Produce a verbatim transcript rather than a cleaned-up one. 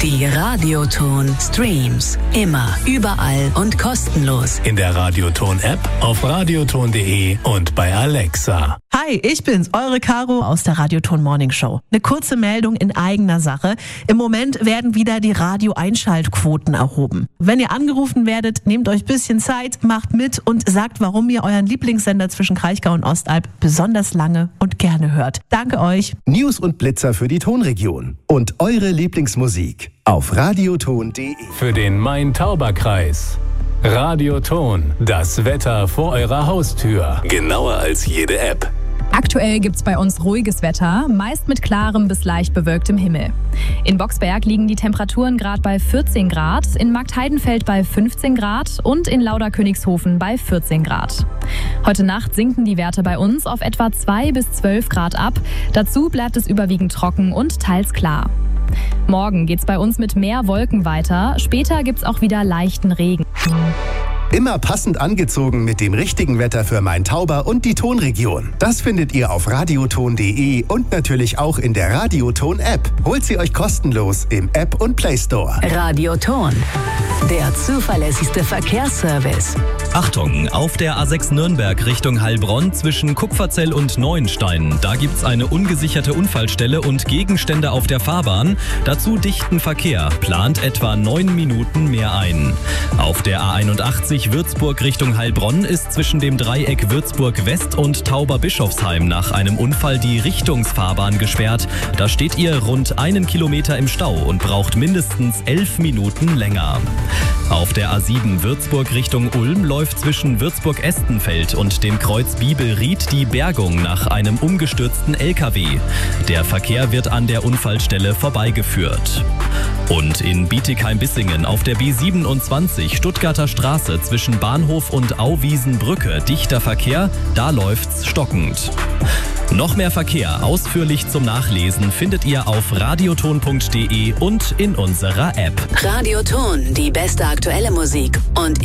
Die Radioton Streams. Immer, überall und kostenlos. In der Radioton-App, auf radioton punkt de und bei Alexa. Hi, ich bin's, eure Caro aus der Radioton Morning Show. Eine kurze Meldung in eigener Sache. Im Moment werden wieder die Radio-Einschaltquoten erhoben. Wenn ihr angerufen werdet, nehmt euch ein bisschen Zeit, macht mit und sagt, warum ihr euren Lieblingssender zwischen Kraichgau und Ostalb besonders lange und gerne hört. Danke euch. News und Blitzer für die Tonregion und eure Lieblingsmusik auf radioton punkt de. Für den Main-Tauber-Kreis. Radioton, das Wetter vor eurer Haustür. Genauer als jede App. Aktuell gibt's bei uns ruhiges Wetter, meist mit klarem bis leicht bewölktem Himmel. In Boxberg liegen die Temperaturen gerade bei vierzehn Grad, in Marktheidenfeld bei fünfzehn Grad und in Lauderkönigshofen bei vierzehn Grad. Heute Nacht sinken die Werte bei uns auf etwa zwei bis zwölf Grad ab. Dazu bleibt es überwiegend trocken und teils klar. Morgen geht's bei uns mit mehr Wolken weiter. Später gibt's auch wieder leichten Regen. Immer passend angezogen mit dem richtigen Wetter für Main-Tauber und die Tonregion. Das findet ihr auf radioton punkt de und natürlich auch in der Radioton-App. Holt sie euch kostenlos im App und Play Store. Radioton, der zuverlässigste Verkehrsservice. Achtung, auf der A sechs Nürnberg Richtung Heilbronn zwischen Kupferzell und Neuenstein. Da gibt's eine ungesicherte Unfallstelle und Gegenstände auf der Fahrbahn. Dazu dichten Verkehr. Plant etwa neun Minuten mehr ein. Auf der A einundachtzig Würzburg Richtung Heilbronn ist zwischen dem Dreieck Würzburg West und Tauberbischofsheim nach einem Unfall die Richtungsfahrbahn gesperrt. Da steht ihr rund einen Kilometer im Stau und braucht mindestens elf Minuten länger. Auf der A sieben Würzburg Richtung Ulm läuft zwischen Würzburg-Estenfeld und dem Kreuz Bibelried die Bergung nach einem umgestürzten L K W. Der Verkehr wird an der Unfallstelle vorbeigeführt. Und in Bietigheim-Bissingen auf der B siebenundzwanzig Stuttgarter Straße zwischen Bahnhof und Auwiesenbrücke dichter Verkehr, da läuft's stockend. Noch mehr Verkehr ausführlich zum Nachlesen findet ihr auf radioton punkt de und in unserer App. Radioton, die beste aktuelle Musik und